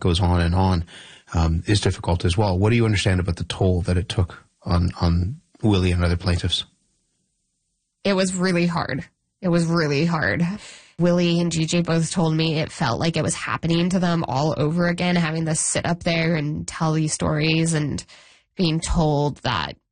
goes on, is difficult as well. What do you understand about the toll that it took on Willie and other plaintiffs? It was really hard. It was really hard. Willie and GJ both told me it felt like it was happening to them all over again, having to sit up there and tell these stories and being told that